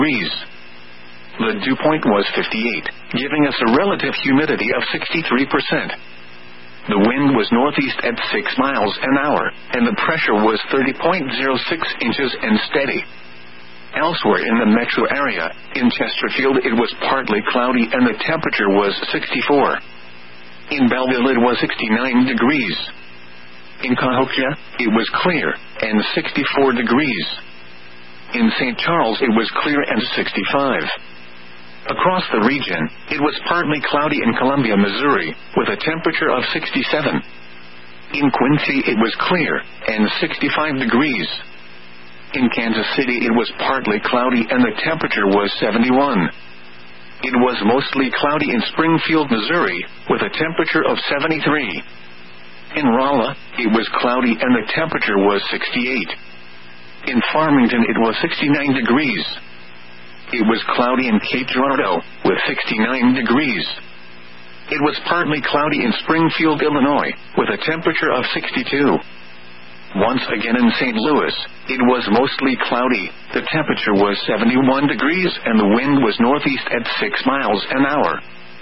degrees. The dew point was 58, giving us a relative humidity of 63%. The wind was northeast at 6 miles an hour, and the pressure was 30.06 inches and steady. Elsewhere in the metro area, in Chesterfield it was partly cloudy and the temperature was 64. In Belleville it was 69 degrees. In Cahokia, it was clear, and 64 degrees. In St. Charles it was clear and 65. Across the region, it was partly cloudy in Columbia, Missouri, with a temperature of 67. In Quincy it was clear, and 65 degrees. In Kansas City it was partly cloudy and the temperature was 71. It was mostly cloudy in Springfield, Missouri, with a temperature of 73. In Rolla, it was cloudy and the temperature was 68. In Farmington it was 69 degrees. It was cloudy in Cape Girardeau, with 69 degrees. It was partly cloudy in Springfield, Illinois, with a temperature of 62. Once again in St. Louis, it was mostly cloudy, the temperature was 71 degrees and the wind was northeast at 6 miles an hour.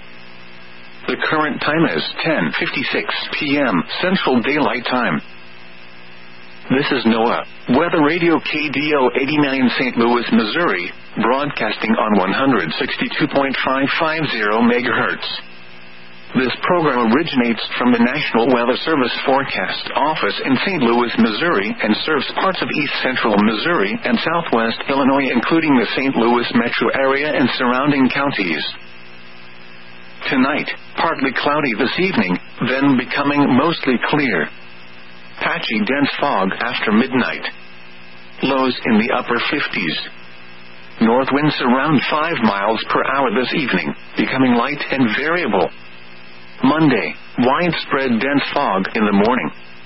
The current time is 10:56 p.m. Central Daylight Time. This is NOAA Weather Radio KDO 89 St. Louis, Missouri, broadcasting on 162.550 MHz. This program originates from the National Weather Service Forecast Office in St. Louis, Missouri, and serves parts of east central Missouri and southwest Illinois, including the St. Louis metro area and surrounding counties. Tonight, partly cloudy this evening, then becoming mostly clear. Patchy dense fog after midnight. Lows in the upper 50s. North winds around 5 miles per hour this evening, becoming light and variable. Monday, widespread dense fog in the morning.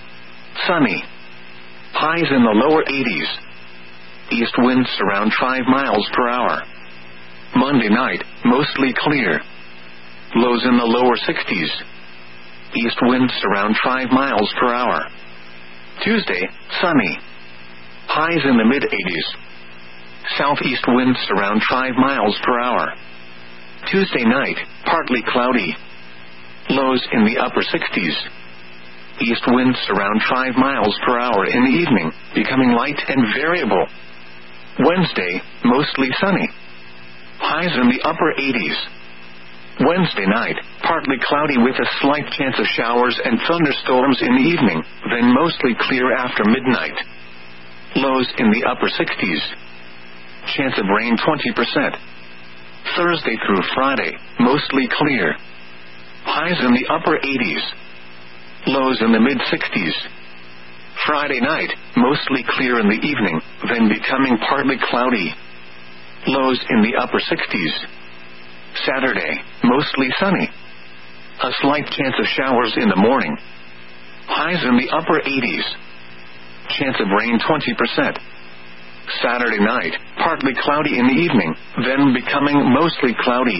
Sunny. Highs in the lower 80s. East winds around 5 miles per hour. Monday night, mostly clear. Lows in the lower 60s. East winds around 5 miles per hour. Tuesday, sunny. Highs in the mid-80s. Southeast winds around 5 miles per hour. Tuesday night, partly cloudy. Lows in the upper 60s. East winds around 5 miles per hour in the evening, becoming light and variable. Wednesday, mostly sunny. Highs in the upper 80s. Wednesday night, partly cloudy with a slight chance of showers and thunderstorms in the evening, then mostly clear after midnight. Lows in the upper 60s. Chance of rain 20%. Thursday through Friday, mostly clear. Highs in the upper 80s. Lows in the mid-60s. Friday night, mostly clear in the evening, then becoming partly cloudy. Lows in the upper 60s. Saturday, mostly sunny. A slight chance of showers in the morning. Highs in the upper 80s. Chance of rain 20%. Saturday night, partly cloudy in the evening, then becoming mostly cloudy.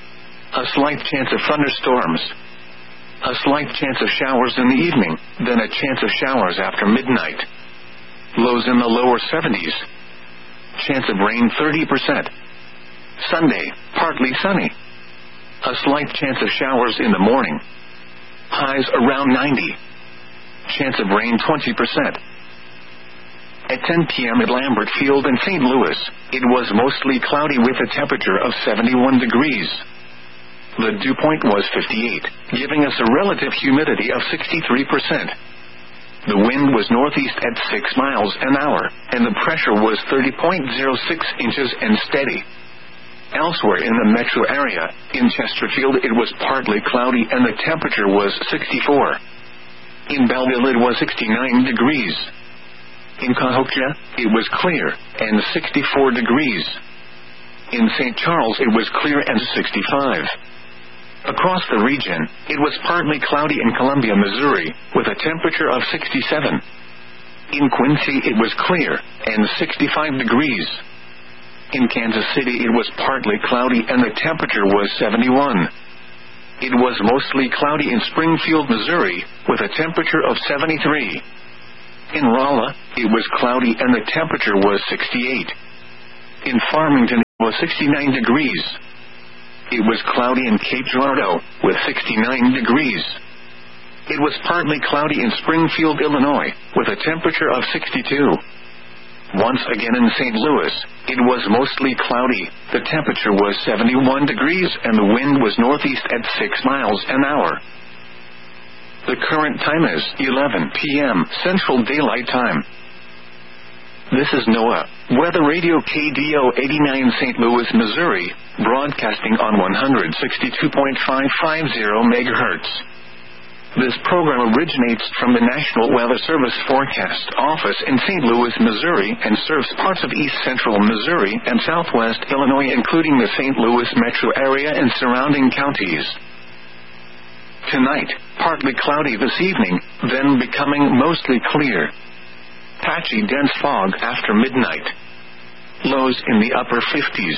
A slight chance of thunderstorms. A slight chance of showers in the evening, then a chance of showers after midnight. Lows in the lower 70s. Chance of rain 30%. Sunday, partly sunny. A slight chance of showers in the morning. Highs around 90. Chance of rain 20%. At 10 p.m. at Lambert Field in St. Louis, it was mostly cloudy with a temperature of 71 degrees. The dew point was 58, giving us a relative humidity of 63%. The wind was northeast at 6 miles an hour, and the pressure was 30.06 inches and steady. Elsewhere in the metro area, in Chesterfield it was partly cloudy and the temperature was 64. In Belleville it was 69 degrees. In Cahokia, it was clear, and 64 degrees. In St. Charles it was clear and 65. Across the region, it was partly cloudy in Columbia, Missouri, with a temperature of 67. In Quincy it was clear, and 65 degrees. In Kansas City it was partly cloudy and the temperature was 71. It was mostly cloudy in Springfield, Missouri, with a temperature of 73. In Rolla, it was cloudy and the temperature was 68. In Farmington was 69 degrees. It was cloudy in Cape Girardeau, with 69 degrees. It was partly cloudy in Springfield, Illinois, with a temperature of 62. Once again in St. Louis, it was mostly cloudy. The temperature was 71 degrees and the wind was northeast at 6 miles an hour. The current time is 11 p.m. Central Daylight Time. This is NOAA Weather Radio KDO 89 St. Louis, Missouri, broadcasting on 162.550 MHz. This program originates from the National Weather Service Forecast Office in St. Louis, Missouri, and serves parts of east central Missouri and southwest Illinois, including the St. Louis metro area and surrounding counties. Tonight, partly cloudy this evening, then becoming mostly clear. Patchy dense fog after midnight. Lows in the upper 50s.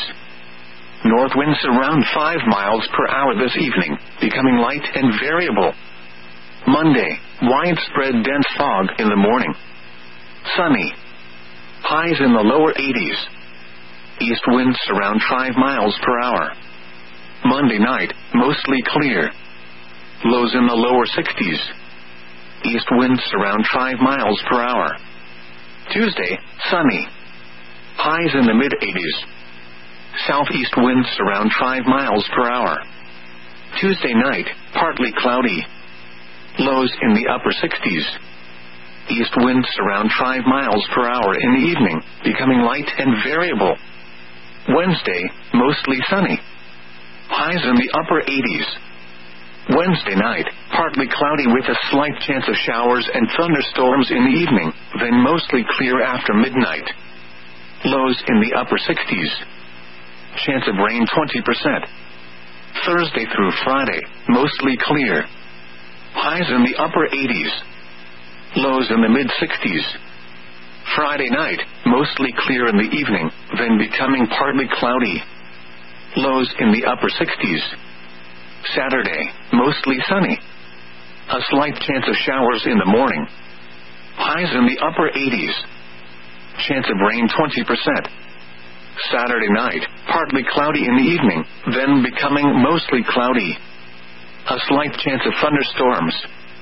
North winds around 5 miles per hour this evening, becoming light and variable. Monday, widespread dense fog in the morning. Sunny. Highs in the lower 80s. East winds around 5 miles per hour. Monday night, mostly clear. Lows in the lower 60s. East winds around 5 miles per hour. Tuesday, sunny. Highs in the mid-80s. Southeast winds around 5 miles per hour. Tuesday night, partly cloudy. Lows in the upper 60s. East winds around 5 miles per hour in the evening, becoming light and variable. Wednesday, mostly sunny. Highs in the upper 80s. Wednesday night, partly cloudy with a slight chance of showers and thunderstorms in the evening, then mostly clear after midnight. Lows in the upper 60s. Chance of rain 20%. Thursday through Friday, mostly clear. Highs in the upper 80s. Lows in the mid-60s. Friday night, mostly clear in the evening, then becoming partly cloudy. Lows in the upper 60s. Saturday, mostly sunny. A slight chance of showers in the morning. Highs in the upper 80s. Chance of rain 20%. Saturday night, partly cloudy in the evening, then becoming mostly cloudy. A slight chance of thunderstorms.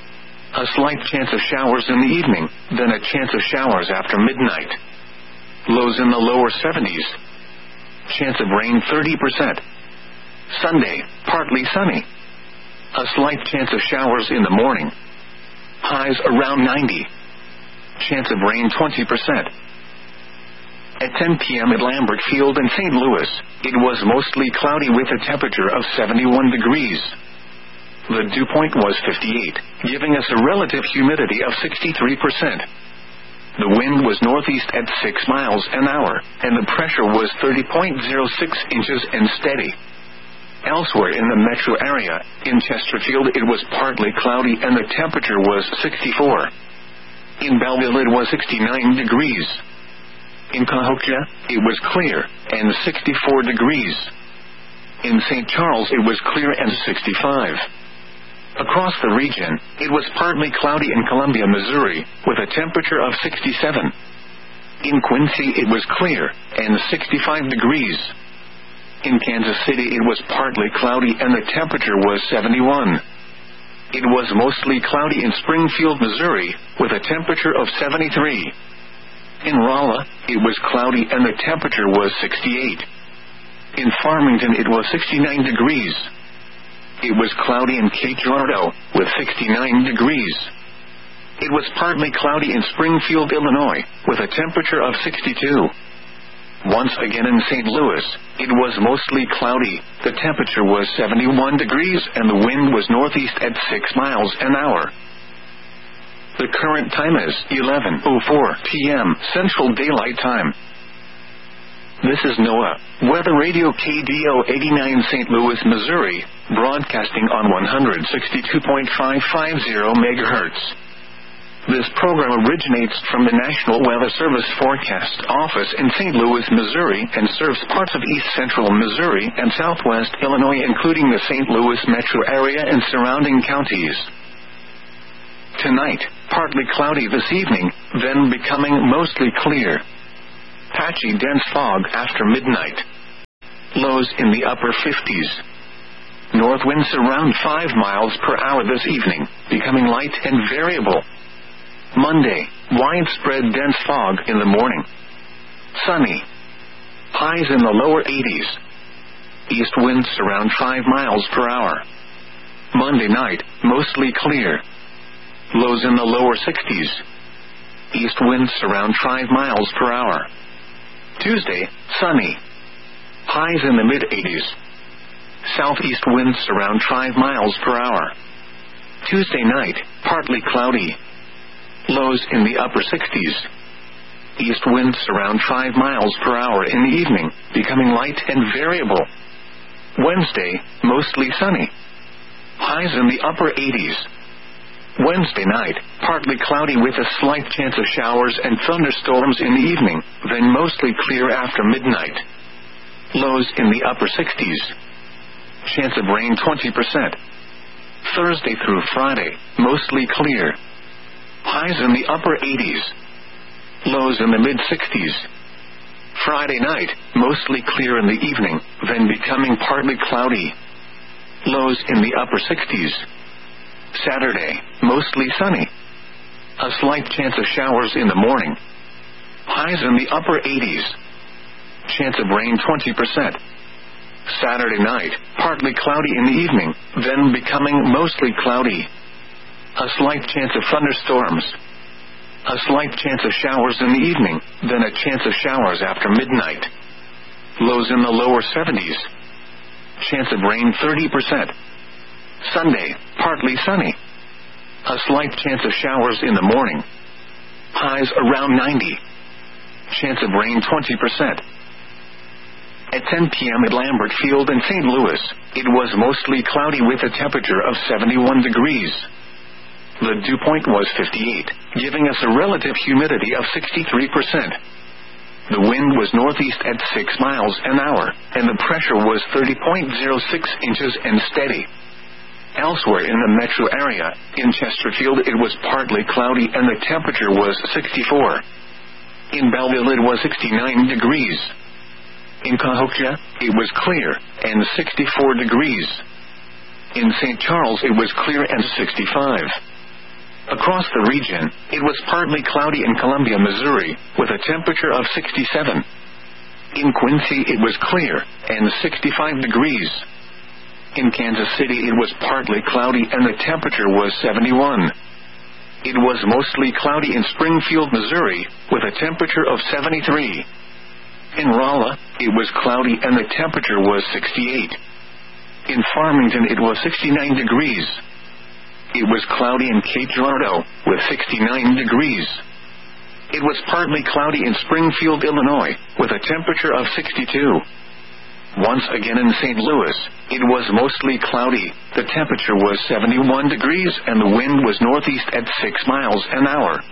A slight chance of showers in the evening, then a chance of showers after midnight. Lows in the lower 70s. Chance of rain 30%. Sunday, partly sunny. A slight chance of showers in the morning. Highs around 90. Chance of rain 20%. At 10 p.m. at Lambert Field in St. Louis, it was mostly cloudy with a temperature of 71 degrees. The dew point was 58, giving us a relative humidity of 63%. The wind was northeast at 6 miles an hour, and the pressure was 30.06 inches and steady. Elsewhere in the metro area, in Chesterfield it was partly cloudy and the temperature was 64. In Belleville it was 69 degrees. In Cahokia, it was clear, and 64 degrees. In St. Charles it was clear and 65. Across the region, it was partly cloudy in Columbia, Missouri, with a temperature of 67. In Quincy it was clear, and 65 degrees. In Kansas City it was partly cloudy and the temperature was 71. It was mostly cloudy in Springfield, Missouri, with a temperature of 73. In Rolla, it was cloudy and the temperature was 68. In Farmington it was 69 degrees. It was cloudy in Cape Girardeau, with 69 degrees. It was partly cloudy in Springfield, Illinois, with a temperature of 62. Once again in St. Louis, it was mostly cloudy. The temperature was 71 degrees and the wind was northeast at 6 miles an hour. The current time is 11:04 p.m. Central Daylight Time. This is NOAA Weather Radio KDO 89 St. Louis, Missouri, broadcasting on 162.550 MHz. This program originates from the National Weather Service Forecast Office in St. Louis, Missouri, and serves parts of east central Missouri and southwest Illinois, including the St. Louis metro area and surrounding counties. Tonight, partly cloudy this evening, then becoming mostly clear. Patchy dense fog after midnight. Lows in the upper 50s. North winds around 5 miles per hour this evening, becoming light and variable. Monday, widespread dense fog in the morning. Sunny. Highs in the lower 80s. East winds around 5 miles per hour. Monday night, mostly clear. Lows in the lower 60s. East winds around 5 miles per hour. Tuesday, sunny. Highs in the mid-80s. Southeast winds around 5 miles per hour. Tuesday night, partly cloudy. Lows in the upper 60s. East winds around 5 miles per hour in the evening, becoming light and variable. Wednesday, mostly sunny. Highs in the upper 80s. Wednesday night, partly cloudy with a slight chance of showers and thunderstorms in the evening, then mostly clear after midnight. Lows in the upper 60s. Chance of rain 20%. Thursday through Friday, mostly clear. Highs in the upper 80s. Lows in the mid-60s. Friday night, mostly clear in the evening, then becoming partly cloudy. Lows in the upper 60s. Saturday, mostly sunny. A slight chance of showers in the morning. Highs in the upper 80s. Chance of rain 20%. Saturday night, partly cloudy in the evening, then becoming mostly cloudy. A slight chance of thunderstorms. A slight chance of showers in the evening, then a chance of showers after midnight. Lows in the lower 70s. Chance of rain 30%. Sunday, partly sunny. A slight chance of showers in the morning. Highs around 90. Chance of rain 20%. At 10 p.m. at Lambert Field in St. Louis, it was mostly cloudy with a temperature of 71 degrees. The dew point was 58, giving us a relative humidity of 63%. The wind was northeast at 6 miles an hour, and the pressure was 30.06 inches and steady. Elsewhere in the metro area, in Chesterfield it was partly cloudy and the temperature was 64. In Belleville it was 69 degrees. In Cahokia, it was clear, and 64 degrees. In St. Charles it was clear and 65. Across the region, it was partly cloudy in Columbia, Missouri, with a temperature of 67. In Quincy it was clear, and 65 degrees. In Kansas City it was partly cloudy and the temperature was 71. It was mostly cloudy in Springfield, Missouri, with a temperature of 73. In Rolla, it was cloudy and the temperature was 68. In Farmington it was 69 degrees. It was cloudy in Cape Girardeau, with 69 degrees. It was partly cloudy in Springfield, Illinois, with a temperature of 62. Once again in St. Louis, it was mostly cloudy, the temperature was 71 degrees and the wind was northeast at 6 miles an hour.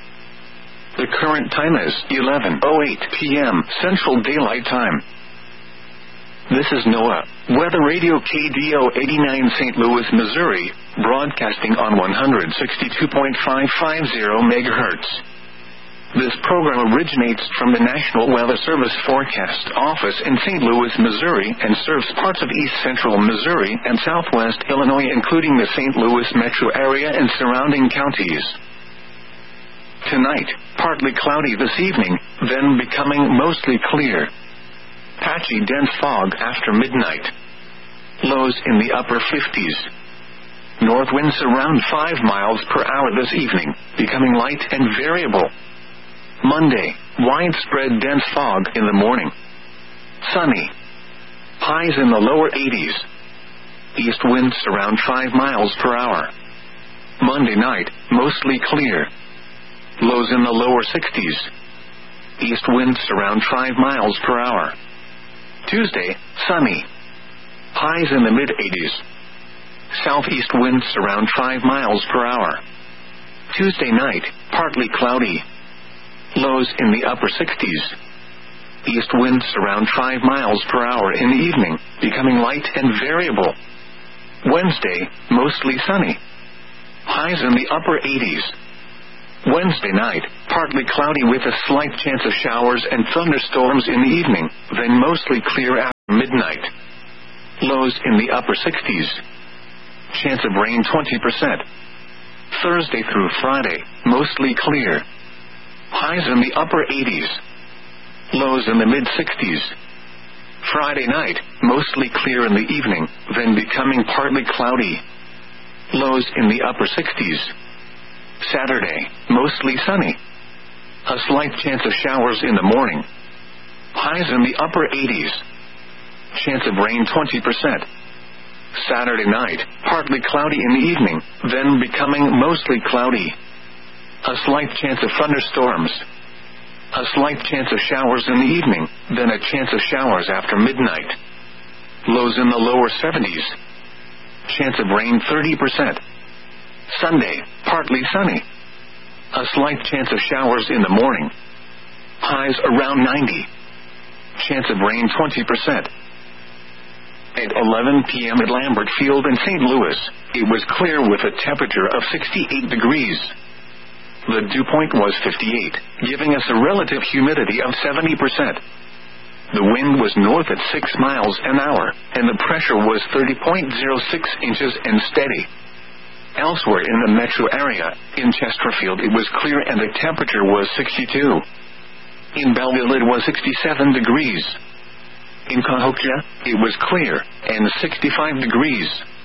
The current time is 11:08 p.m. Central Daylight Time. This is NOAA, Weather Radio KDO 89 St. Louis, Missouri, broadcasting on 162.550 MHz. This program originates from the National Weather Service Forecast Office in St. Louis, Missouri, and serves parts of east central Missouri and southwest Illinois, including the St. Louis metro area and surrounding counties. Tonight, partly cloudy this evening, then becoming mostly clear. Patchy dense fog after midnight. Lows in the upper 50s. North winds around 5 miles per hour this evening, becoming light and variable. Monday, widespread dense fog in the morning. Sunny. Highs in the lower 80s. East winds around 5 miles per hour. Monday night, mostly clear. Lows in the lower 60s. East winds around 5 miles per hour. Tuesday, sunny. Highs in the mid-80s. Southeast winds around 5 miles per hour. Tuesday night, partly cloudy. Lows in the upper 60s. East winds around 5 miles per hour in the evening, becoming light and variable. Wednesday, mostly sunny. Highs in the upper 80s. Wednesday night, partly cloudy with a slight chance of showers and thunderstorms in the evening, then mostly clear after. midnight. Lows in the upper 60s. Chance of rain 20%. Thursday through Friday, mostly clear. Highs in the upper 80s. Lows in the mid-60s. Friday night, mostly clear in the evening, then becoming partly cloudy. Lows in the upper 60s. Saturday, mostly sunny. A slight chance of showers in the morning. Highs in the upper 80s. Chance of rain 20%. Saturday night, partly cloudy in the evening, then becoming mostly cloudy. A slight chance of thunderstorms. A slight chance of showers in the evening, then a chance of showers after midnight. Lows in the lower 70s. Chance of rain 30%. Sunday, partly sunny. A slight chance of showers in the morning. Highs around 90. Chance of rain 20%. At 11 p.m. at Lambert Field in St. Louis, it was clear with a temperature of 68 degrees. The dew point was 58, giving us a relative humidity of 70%. The wind was north at 6 miles an hour, and the pressure was 30.06 inches and steady. Elsewhere in the metro area, in Chesterfield it was clear and the temperature was 62. In Belleville it was 67 degrees. In Cahokia, it was clear, and 65 degrees.